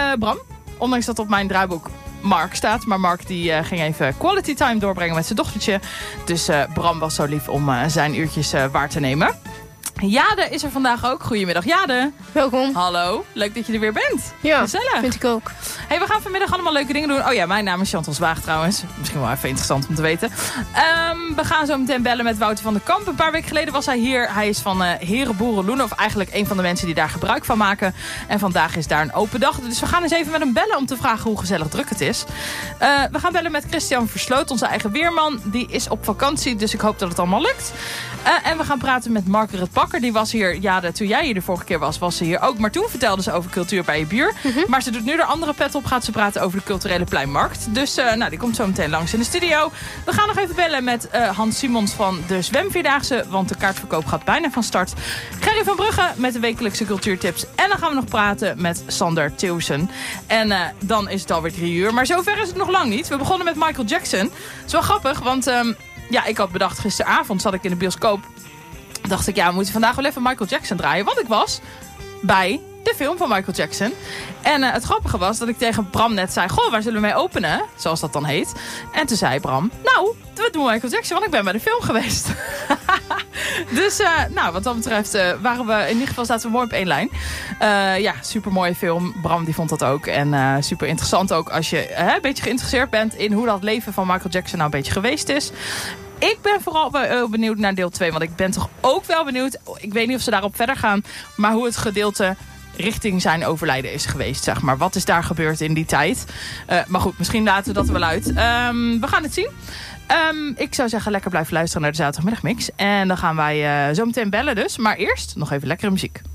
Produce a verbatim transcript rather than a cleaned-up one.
Bram, ondanks dat op mijn draaiboek Mark staat. Maar Mark die uh, ging even quality time doorbrengen met zijn dochtertje. Dus uh, Bram was zo lief om uh, zijn uurtjes uh, waar te nemen. Jade is er vandaag ook. Goedemiddag Jade. Welkom. Hallo, leuk dat je er weer bent. Ja, gezellig. Vind ik ook. Hey, we gaan vanmiddag allemaal leuke dingen doen. Oh ja, mijn naam is Chantal Zwaag trouwens. Misschien wel even interessant om te weten. Um, we gaan zo meteen bellen met Wouter van der Kamp. Een paar weken geleden was hij hier. Hij is van uh, Herenboeren Loenen. Of eigenlijk een van de mensen die daar gebruik van maken. En vandaag is daar een open dag. Dus we gaan eens even met hem bellen om te vragen hoe gezellig druk het is. Uh, we gaan bellen met Christian Versloot, onze eigen weerman. Die is op vakantie, dus ik hoop dat het allemaal lukt. Uh, en we gaan praten met Margaret Bakker. Die was hier, ja, de, toen jij hier de vorige keer was, was ze hier ook. Maar toen vertelde ze over cultuur bij je buur. Mm-hmm. Maar ze doet nu de andere pet op, gaat ze praten over de culturele pleinmarkt. Dus uh, nou, die komt zo meteen langs in de studio. We gaan nog even bellen met uh, Hans Simons van de Zwemvierdaagse. Want de kaartverkoop gaat bijna van start. Gerry van Brugge met de wekelijkse cultuurtips. En dan gaan we nog praten met Sander Theeuwsen. En uh, dan is het alweer drie uur. Maar zover is het nog lang niet. We begonnen met Michael Jackson. Het is wel grappig, want um, ja, ik had bedacht gisteravond zat ik in de bioscoop. Dacht ik, ja, we moeten vandaag wel even Michael Jackson draaien. Want ik was bij de film van Michael Jackson. En uh, het grappige was dat ik tegen Bram net zei, goh, waar zullen we mee openen? Zoals dat dan heet. En toen zei Bram, nou, we doen Michael Jackson, want ik ben bij de film geweest. Dus, uh, nou, wat dat betreft uh, waren we, in ieder geval zaten we mooi op één lijn. Uh, ja, super mooie film. Bram die vond dat ook. En uh, super interessant ook als je uh, een beetje geïnteresseerd bent in hoe dat leven van Michael Jackson nou een beetje geweest is. Ik ben vooral benieuwd naar deel twee, want ik ben toch ook wel benieuwd. Ik weet niet of ze daarop verder gaan, maar hoe het gedeelte richting zijn overlijden is geweest, zeg maar. Wat is daar gebeurd in die tijd? Uh, maar goed, misschien laten we dat er wel uit. Um, we gaan het zien. Um, ik zou zeggen, lekker blijven luisteren naar de zaterdagmiddagmix. En dan gaan wij uh, zo meteen bellen dus. Maar eerst nog even lekkere muziek.